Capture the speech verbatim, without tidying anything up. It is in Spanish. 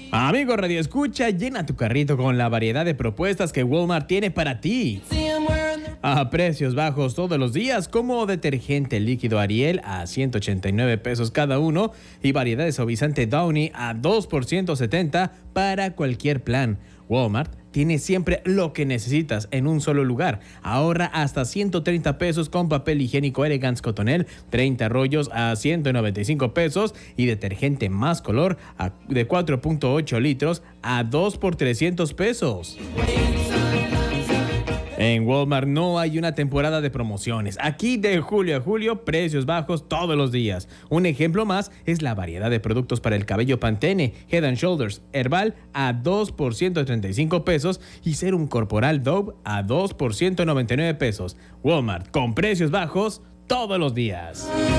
Amigo Radio Escucha, llena tu carrito con la variedad de propuestas que Walmart tiene para ti. A precios bajos todos los días, como detergente líquido Ariel a ciento ochenta y nueve pesos cada uno y variedad de suavizante Downy a dos por ciento setenta para cualquier plan. Walmart tiene siempre lo que necesitas en un solo lugar. Ahorra hasta ciento treinta pesos con papel higiénico Elegance Cotonel, treinta rollos a ciento noventa y cinco pesos y detergente Más Color a, de cuatro punto ocho litros a dos por trescientos pesos. En Walmart no hay una temporada de promociones. Aquí de julio a julio, precios bajos todos los días. Un ejemplo más es la variedad de productos para el cabello Pantene, Head and Shoulders, Herbal a dos por ciento treinta y cinco pesos y Serum Corporal Dove a dos por ciento noventa y nueve pesos. Walmart con precios bajos todos los días.